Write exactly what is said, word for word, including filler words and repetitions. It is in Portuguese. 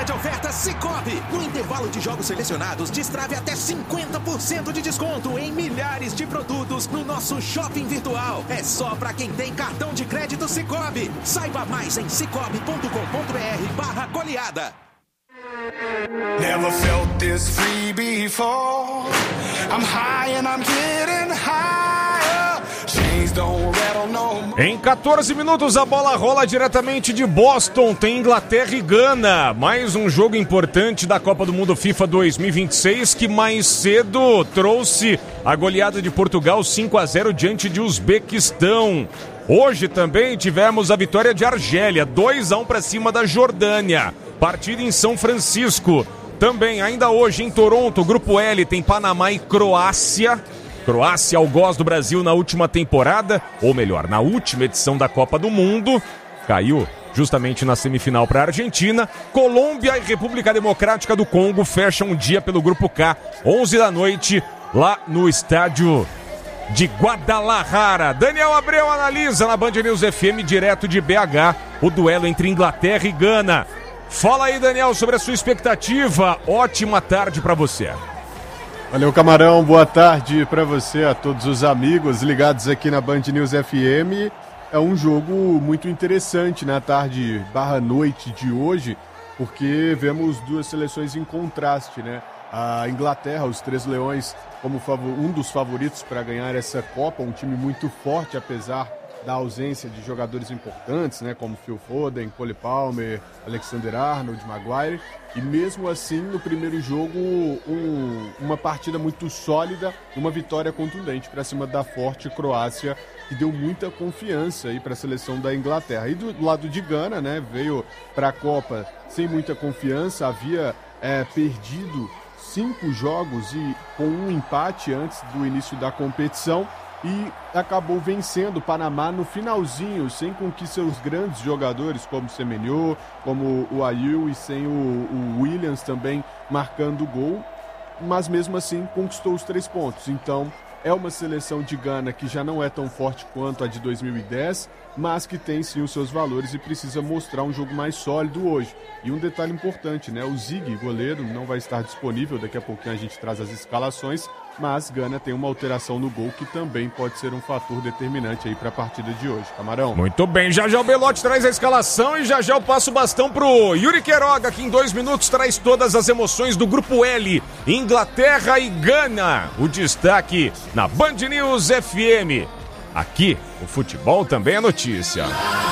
semana de ofertas Sicoob. No intervalo de jogos selecionados, destrave até cinquenta por cento de desconto em milhares de produtos no nosso shopping virtual. É só para quem tem cartão de crédito Sicoob. Saiba mais em cicobi ponto com ponto br barra goleada. Never felt this free before. I'm high and I'm getting higher. Chains don't rattle no more. Em quatorze minutos a bola rola diretamente de Boston, tem Inglaterra e Gana. Mais um jogo importante da Copa do Mundo FIFA dois mil e vinte e seis que mais cedo trouxe a goleada de Portugal cinco a zero diante de Uzbequistão. Hoje também tivemos a vitória de Argélia, dois a um para cima da Jordânia. Partida em São Francisco. Também, ainda hoje em Toronto, Grupo L tem Panamá e Croácia. Croácia, algoz do Brasil na última temporada, ou melhor, na última edição da Copa do Mundo. Caiu justamente na semifinal para a Argentina. Colômbia e República Democrática do Congo fecham um dia pelo Grupo K, onze da noite, lá no estádio de Guadalajara. Daniel Abreu analisa na Band News F M, direto de B H, o duelo entre Inglaterra e Gana. Fala aí, Daniel, sobre a sua expectativa. Ótima tarde para você. Valeu, Camarão. Boa tarde para você, a todos os amigos ligados aqui na Band News F M. É um jogo muito interessante na tarde barra noite de hoje, porque vemos duas seleções em contraste, né? A Inglaterra, os Três Leões, como um dos favoritos para ganhar essa Copa, um time muito forte, apesar da ausência de jogadores importantes, né, como Phil Foden, Cole Palmer, Alexander-Arnold, Maguire, e mesmo assim, no primeiro jogo, um, uma partida muito sólida, uma vitória contundente para cima da forte Croácia, que deu muita confiança aí para a seleção da Inglaterra. E do lado de Gana, né, veio para a Copa sem muita confiança, havia é, perdido cinco jogos e com um empate antes do início da competição, e acabou vencendo o Panamá no finalzinho, sem com que seus grandes jogadores, como o Semenyo, como o Ayew e sem o, o Williams também marcando gol, mas mesmo assim conquistou os três pontos. Então é uma seleção de Gana que já não é tão forte quanto a de dois mil e dez, mas que tem sim os seus valores e precisa mostrar um jogo mais sólido hoje. E um detalhe importante, né? O Ziggy, goleiro, não vai estar disponível, daqui a pouquinho a gente traz as escalações, mas Gana tem uma alteração no gol que também pode ser um fator determinante aí para a partida de hoje, Camarão. Muito bem, já já o Belotti traz a escalação e já já eu passo o bastão pro Yuri Queiroga, que em dois minutos traz todas as emoções do Grupo L, Inglaterra e Gana. O destaque na Band News F M. Aqui, o futebol também é notícia.